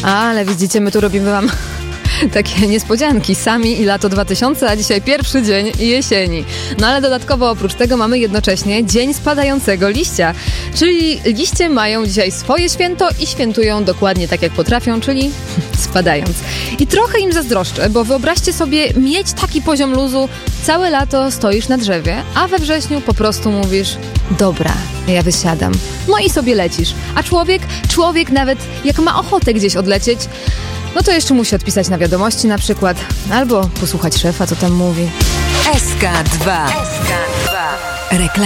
Ale widzicie, my tu robimy wam takie niespodzianki. Sami i lato 2000, a dzisiaj pierwszy dzień jesieni. No ale dodatkowo oprócz tego mamy jednocześnie dzień spadającego liścia. Czyli liście mają dzisiaj swoje święto i świętują dokładnie tak jak potrafią, czyli spadając. I trochę im zazdroszczę, bo wyobraźcie sobie mieć taki poziom luzu, całe lato stoisz na drzewie, a we wrześniu po prostu mówisz: dobra, ja wysiadam. No i sobie lecisz. A człowiek nawet jak ma ochotę gdzieś odlecieć, no to jeszcze musi odpisać na wiadomości na przykład, albo posłuchać szefa, co tam mówi. SK2. Reklama.